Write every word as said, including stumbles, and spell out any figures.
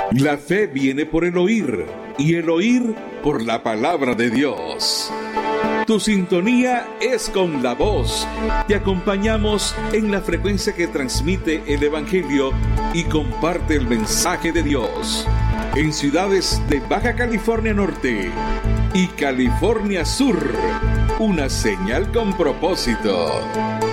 La fe viene por el oír, y el oír por la palabra de Dios. Tu sintonía es con la voz. Te acompañamos en la frecuencia que transmite el Evangelio y comparte el mensaje de Dios. En ciudades de Baja California Norte y California Sur, una señal con propósito.